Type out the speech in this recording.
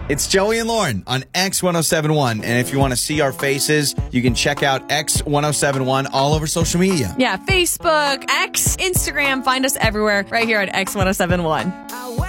It's Joey and Lauren on X1071. And if you want to see our faces, you can check out X1071 all over social media. Yeah, Facebook, X, Instagram. Find us everywhere right here at X1071.